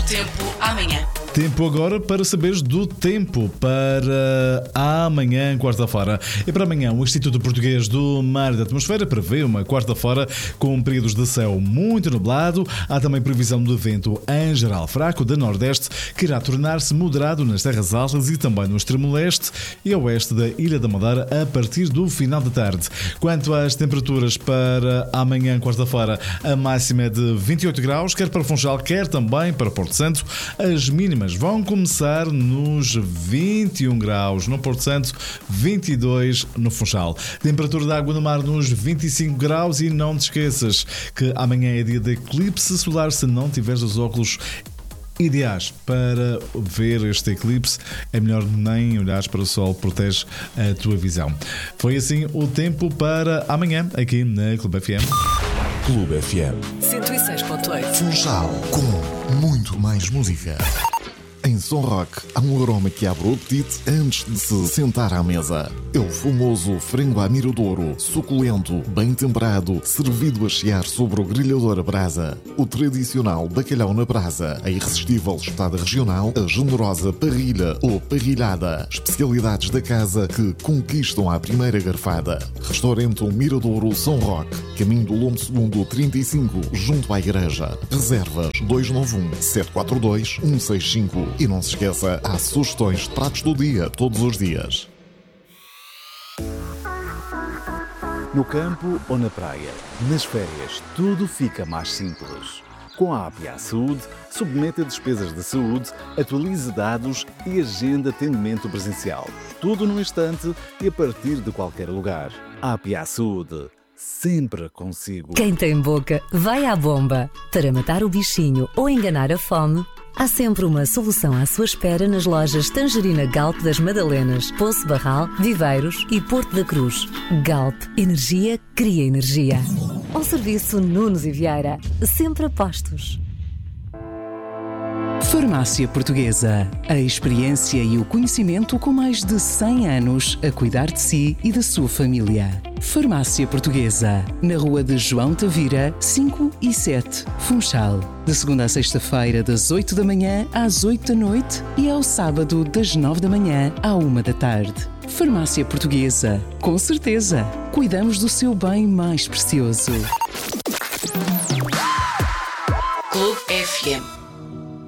Tempo amanhã. Tempo agora para saberes do tempo para amanhã, quarta-feira. E para amanhã, o Instituto Português do Mar e da Atmosfera prevê uma quarta-feira com períodos de céu muito nublado. Há também previsão de vento em geral fraco de nordeste, que irá tornar-se moderado nas terras altas e também no extremo leste e oeste da Ilha da Madeira a partir do final da tarde. Quanto às temperaturas para amanhã, quarta-feira, a máxima é de 28 graus, quer para Funchal, quer também para Porto Santo. As mínimas vão começar nos 21 graus no Porto Santo, 22 no Funchal. Temperatura da água no mar nos 25 graus e não te esqueças que amanhã é dia de eclipse solar se não tiveres os óculos ideais para ver este eclipse. É melhor nem olhares para o sol, protege a tua visão. Foi assim o tempo para amanhã aqui na Clube FM. Clube FM 106.8. Funchal, com muito mais música. Em Som Rock, há um aroma que abre o apetite antes de se sentar à mesa. É o famoso frango à miradouro, suculento, bem temperado, servido a chiar sobre o grelhador a brasa. O tradicional bacalhau na brasa, a irresistível espetada regional, a generosa parrilha ou parrilhada. Especialidades da casa que conquistam à primeira garfada. Restaurante Miradouro Som Rock, caminho do Lombo Segundo 35, junto à igreja. Reservas 291-742-165. E não se esqueça, há sugestões de pratos do dia, todos os dias. No campo ou na praia, nas férias, tudo fica mais simples. Com a APA Saúde, submeta despesas de saúde, atualize dados e agenda atendimento presencial. Tudo num instante e a partir de qualquer lugar. APA Saúde, sempre consigo. Quem tem boca, vai à bomba. Para matar o bichinho ou enganar a fome, há sempre uma solução à sua espera nas lojas Tangerina Galp das Madalenas, Poço Barral, Viveiros e Porto da Cruz. Galp, energia cria energia. Um serviço Nunes e Vieira, sempre a postos. Farmácia Portuguesa. A experiência e o conhecimento com mais de 100 anos a cuidar de si e da sua família. Farmácia Portuguesa. Na rua de João Tavira, 5 e 7, Funchal. De segunda a sexta-feira, das 8 da manhã às 8 da noite e ao sábado, das 9 da manhã à 1 da tarde. Farmácia Portuguesa. Com certeza, cuidamos do seu bem mais precioso. Clube FM.